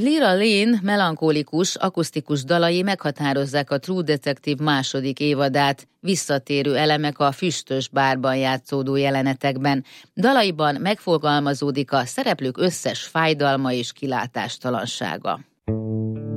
Lyra Lane melankolikus, akusztikus dalai meghatározzák a True Detective második évadát, visszatérő elemek a füstös bárban játszódó jelenetekben. Dalaiban megfogalmazódik a szereplők összes fájdalma és kilátástalansága.